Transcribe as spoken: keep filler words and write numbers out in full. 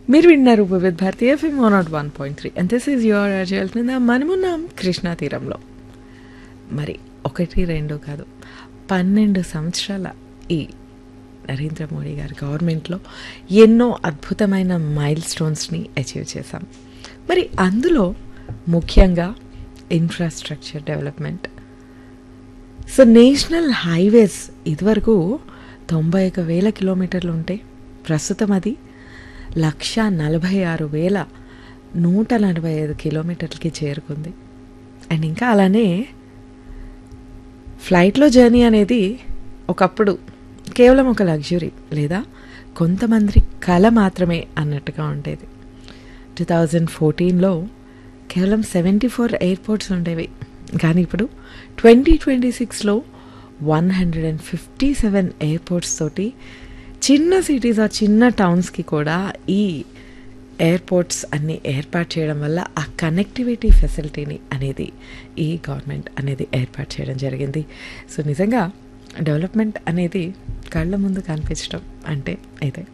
మీరు విన్నారు వివిధ భారతీయ FM one not one point three and this is your అజయల్ మనమున్నాం కృష్ణా తీరంలో. మరి ఒకటి రెండు కాదు, పన్నెండు సంవత్సరాల ఈ నరేంద్ర మోడీ గారి గవర్నమెంట్లో ఎన్నో అద్భుతమైన మైల్ స్టోన్స్ని అచీవ్ చేశాం. మరి అందులో ముఖ్యంగా infrastructure development. So national highways ఇదివరకు తొంభై ఒక వేల కిలోమీటర్లు ఉంటే ప్రస్తుతం అది లక్ష నలభై ఆరు వేల నూట నలభై ఐదు కిలోమీటర్లకి చేరుకుంది. అండ్ ఇంకా అలానే ఫ్లైట్లో జర్నీ అనేది ఒకప్పుడు కేవలం ఒక లగ్జరీ లేదా కొంతమంది కళ మాత్రమే అన్నట్టుగా ఉండేది. టూ థౌజండ్ ఫోర్టీన్లో కేవలం సెవెంటీ ఫోర్ ఎయిర్పోర్ట్స్ ఉండేవి, కానీ ఇప్పుడు ట్వంటీ ట్వంటీ సిక్స్లో one hundred and fifty seven airports తోటి చిన్న సిటీస్ ఆ చిన్న టౌన్స్కి కూడా ఈ ఎయిర్పోర్ట్స్ అన్నీ ఏర్పాటు చేయడం వల్ల ఆ కనెక్టివిటీ ఫెసిలిటీని అనేది ఈ గవర్నమెంట్ అనేది ఏర్పాటు చేయడం జరిగింది. సో నిజంగా డెవలప్మెంట్ అనేది కళ్ళ ముందు కనిపించడం అంటే ఇదే.